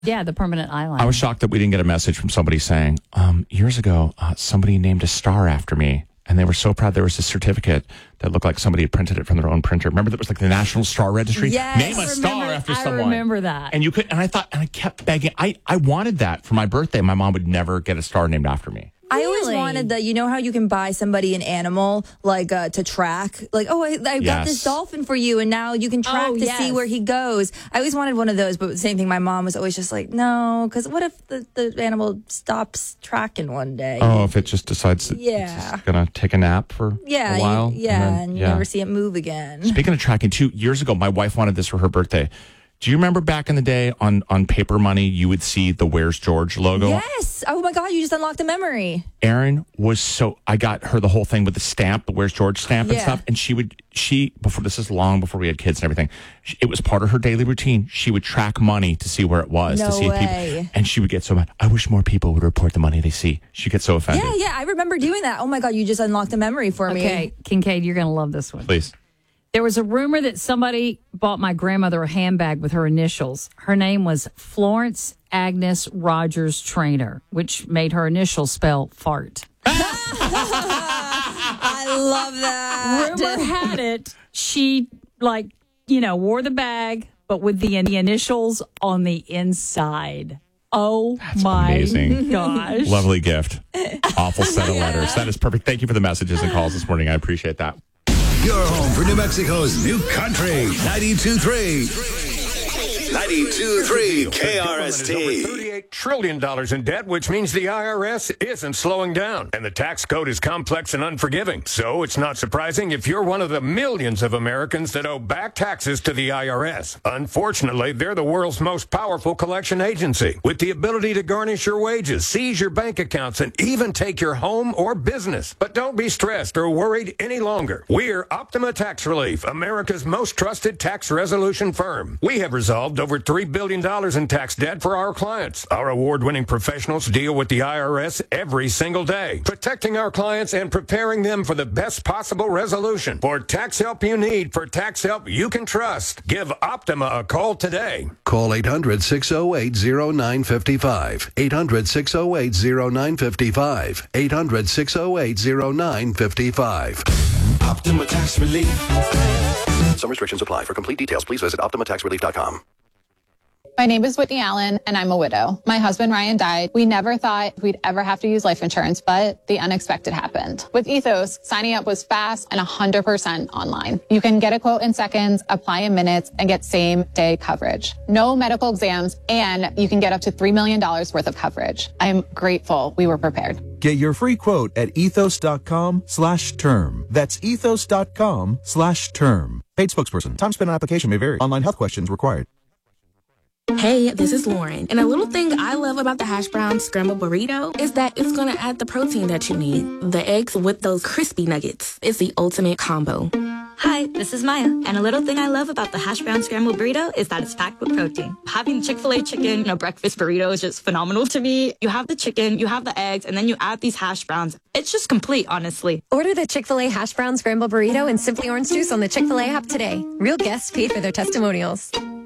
Yeah, the permanent eyeliner. I was shocked that we didn't get a message from somebody saying, years ago, somebody named a star after me. And they were so proud. There was a certificate that looked like somebody had printed it from their own printer. Remember, that was like the National Star Registry? Yes. Name a star after someone. I remember that. And you could, and I kept begging. I wanted that for my birthday. My mom would never get a star named after me. I always wanted that. You know how you can buy somebody an animal like to track, like, oh, I got this dolphin for you, and now you can track to see where he goes. I always wanted one of those, but the same thing. My mom was always just like, no, because what if the animal stops tracking one day? Oh, if it just decides that it's gonna take a nap for a while, and you never see it move again. Speaking of tracking, 2 years ago, my wife wanted this for her birthday. Do you remember back in the day on paper money, you would see the Where's George logo? Yes. Oh, my God. You just unlocked a memory. Erin I got her the whole thing with the stamp, the Where's George stamp and stuff. And this is long before we had kids and everything. It was part of her daily routine. She would track money to see where it was. No to see way. If people, and she would get so mad. I wish more people would report the money they see. She'd get so offended. Yeah. I remember doing that. Oh, my God. You just unlocked a memory for me. Okay, Kincaid, you're going to love this one. Please. There was a rumor that somebody bought my grandmother a handbag with her initials. Her name was Florence Agnes Rogers Trainer, which made her initials spell fart. I love that. Rumor had it, she wore the bag, but with the initials on the inside. Oh, that's my amazing. gosh. Lovely gift. Awful set of letters. That is perfect. Thank you for the messages and calls this morning. I appreciate that. Your home for New Mexico's new country, 92.3. 92.3 KRST. $38 trillion in debt, which means the IRS isn't slowing down. And the tax code is complex and unforgiving. So it's not surprising if you're one of the millions of Americans that owe back taxes to the IRS. Unfortunately, they're the world's most powerful collection agency, with the ability to garnish your wages, seize your bank accounts, and even take your home or business. But don't be stressed or worried any longer. We're Optima Tax Relief, America's most trusted tax resolution firm. We have resolved over $3 billion in tax debt for our clients. Our award-winning professionals deal with the IRS every single day, protecting our clients and preparing them for the best possible resolution. For tax help you need, for tax help you can trust, give Optima a call today. Call 800-608-0955. 800-608-0955. 800-608-0955. Optima Tax Relief. Some restrictions apply. For complete details, please visit OptimaTaxRelief.com. My name is Whitney Allen, and I'm a widow. My husband, Ryan, died. We never thought we'd ever have to use life insurance, but the unexpected happened. With Ethos, signing up was fast and 100% online. You can get a quote in seconds, apply in minutes, and get same-day coverage. No medical exams, and you can get up to $3 million worth of coverage. I'm grateful we were prepared. Get your free quote at ethos.com/term. That's ethos.com/term. Paid spokesperson. Time spent on application may vary. Online health questions required. Hey, this is Lauren. And a little thing I love about the hash brown scrambled burrito is that it's going to add the protein that you need. The eggs with those crispy nuggets. It's the ultimate combo. Hi, this is Maya. And a little thing I love about the hash brown scrambled burrito is that it's packed with protein. Having Chick-fil-A chicken in a breakfast burrito is just phenomenal to me. You have the chicken, you have the eggs, and then you add these hash browns. It's just complete, honestly. Order the Chick-fil-A hash brown scrambled burrito and Simply Orange Juice on the Chick-fil-A app today. Real guests paid for their testimonials.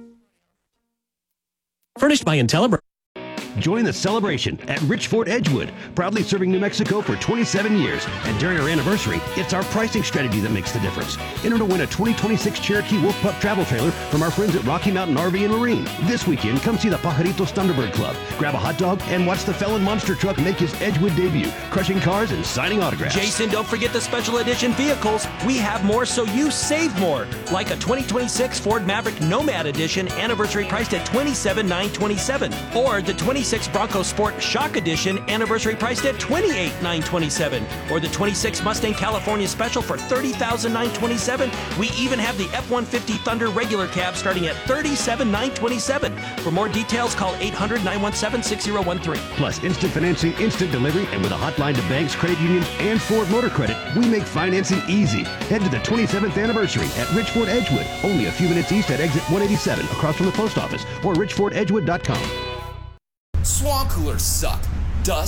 Furnished by Intellibrand. Join the celebration at Rich Ford Edgewood, proudly serving New Mexico for 27 years. And during our anniversary, it's our pricing strategy that makes the difference. Enter to win a 2026 Cherokee Wolf Pup travel trailer from our friends at Rocky Mountain RV and Marine. This weekend, come see the Pajaritos Thunderbird Club, grab a hot dog, and watch the Felon Monster Truck make his Edgewood debut, crushing cars and signing autographs. Jason, don't forget the special edition vehicles. We have more so you save more. Like a 2026 Ford Maverick Nomad Edition, anniversary priced at $27,927. Or the 26 Bronco Sport Shock Edition, anniversary priced at $28,927. Or the 26 Mustang California Special for $30,927. We even have the F-150 Thunder regular cab starting at $37,927. For more details, call 800-917-6013. Plus instant financing, instant delivery, and with a hotline to banks, credit unions, and Ford Motor Credit, we make financing easy. Head to the 27th anniversary at Rich Ford Edgewood, only a few minutes east at exit 187 across from the post office, or richfordedgewood.com. Swamp coolers suck. Dust,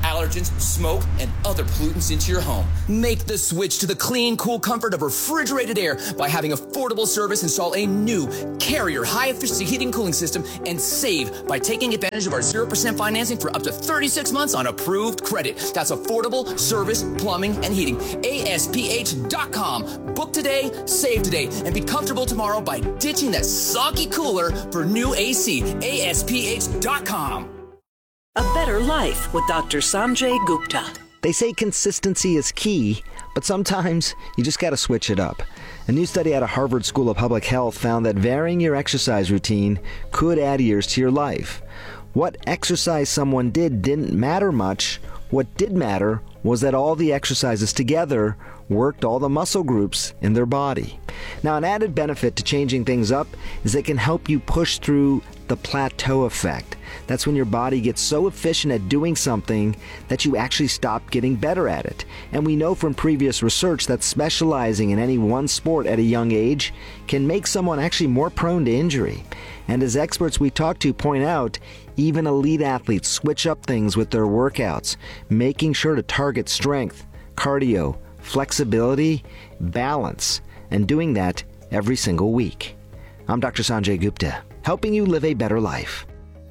allergens, smoke, and other pollutants into your home. Make the switch to the clean, cool comfort of refrigerated air by having Affordable Service install a new Carrier high-efficiency heating and cooling system and save by taking advantage of our 0% financing for up to 36 months on approved credit. That's Affordable Service Plumbing and Heating. ASPH.com. Book today, save today, and be comfortable tomorrow by ditching that soggy cooler for new AC. ASPH.com. A Better Life with Dr. Sanjay Gupta. They say consistency is key, but sometimes you just got to switch it up. A new study out of Harvard School of Public Health found that varying your exercise routine could add years to your life. What exercise someone did didn't matter much. What did matter was that all the exercises together worked all the muscle groups in their body. Now, an added benefit to changing things up is they can help you push through the plateau effect. That's when your body gets so efficient at doing something that you actually stop getting better at it. And we know from previous research that specializing in any one sport at a young age can make someone actually more prone to injury. And as experts we talk to point out, even elite athletes switch up things with their workouts, making sure to target strength, cardio, flexibility, balance, and doing that every single week. I'm Dr. Sanjay Gupta, helping you live a better life.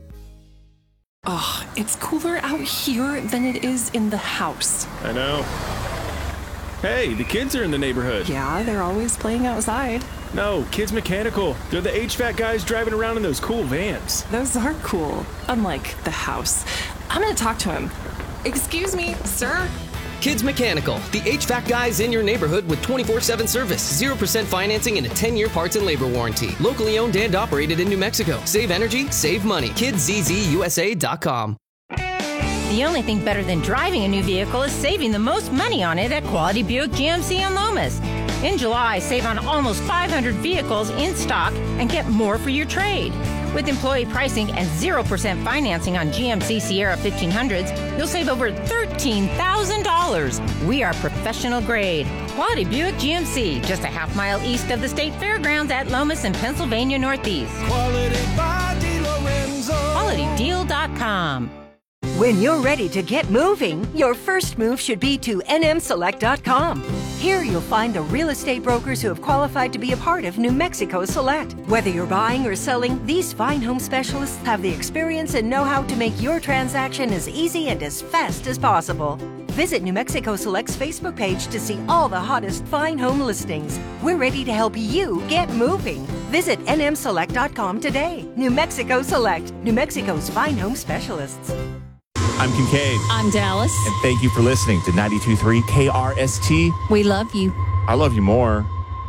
Oh, it's cooler out here than it is in the house. I know. Hey, the kids are in the neighborhood. Yeah, they're always playing outside. No, Kids Mechanical. They're the HVAC guys driving around in those cool vans. Those are cool, unlike the house. I'm gonna talk to him. Excuse me, sir? Kids Mechanical, the HVAC guys in your neighborhood with 24/7 service, 0% financing, and a 10-year parts and labor warranty. Locally owned and operated in New Mexico. Save energy, save money. KidsZZUSA.com. The only thing better than driving a new vehicle is saving the most money on it at Quality Buick GMC in Lomas. In July, save on almost 500 vehicles in stock and get more for your trade. With employee pricing and 0% financing on GMC Sierra 1500s, you'll save over $13,000. We are professional grade. Quality Buick GMC, just a half-mile east of the State Fairgrounds at Lomas in Pennsylvania Northeast. Quality by DeLorenzo. QualityDeal.com. When you're ready to get moving, your first move should be to nmselect.com. Here you'll find the real estate brokers who have qualified to be a part of New Mexico Select. Whether you're buying or selling, these fine home specialists have the experience and know-how to make your transaction as easy and as fast as possible. Visit New Mexico Select's Facebook page to see all the hottest fine home listings. We're ready to help you get moving. Visit nmselect.com today. New Mexico Select, New Mexico's fine home specialists. I'm Kincaid. I'm Dallas. And thank you for listening to 92.3 KRST. We love you. I love you more.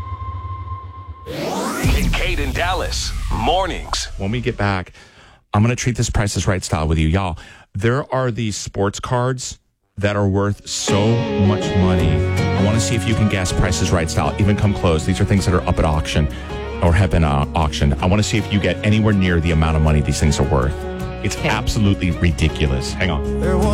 Kincaid and Dallas, mornings. When we get back, I'm going to treat this Price is Right style with you. Y'all, there are these sports cards that are worth so much money. I want to see if you can guess Price is Right style. Even come close. These are things that are up at auction or have been auctioned. I want to see if you get anywhere near the amount of money these things are worth. It's absolutely ridiculous. Hang on.